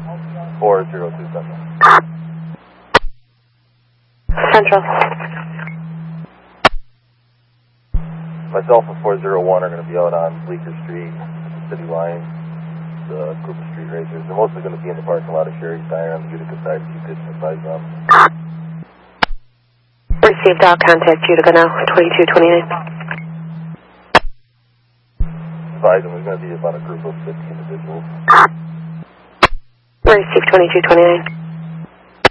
4027. Central. Myself and 401 are going to be out on Bleecker Street, City Line, the group of street racers. They're mostly going to be in the parking lot of Sherry's Tire on the Utica side, if you could advise them. Received, I'll contact Utica now, 2229. Advise them there's going to be about a group of 50 individuals. Received, 2229.